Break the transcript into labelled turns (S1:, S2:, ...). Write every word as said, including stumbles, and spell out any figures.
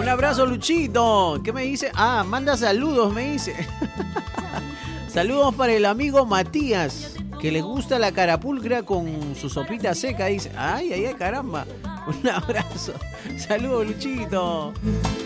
S1: Un abrazo, Luchito. ¿Qué me dice? Ah, manda saludos, me dice. Saludos para el amigo Matías, que le gusta la carapulcra con su sopita seca. Dice, ay, ay, ay, caramba. Un abrazo. Saludos, Luchito.